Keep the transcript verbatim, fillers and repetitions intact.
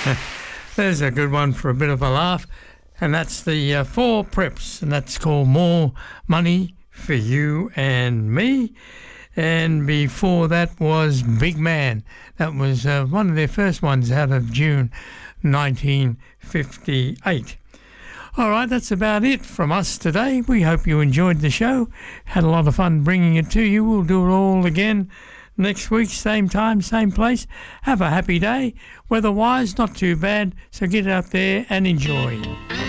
There's a good one for a bit of a laugh, and that's the uh, Four Preps, and that's called More Money for You and Me. And before that was Big Man. That was uh, one of their first ones out of June nineteen fifty-eight. All right, that's about it from us today. We hope you enjoyed the show. Had a lot of fun bringing it to you. We'll do it all again next week, same time, same place. Have a happy day. Weather-wise, not too bad, so get out there and enjoy.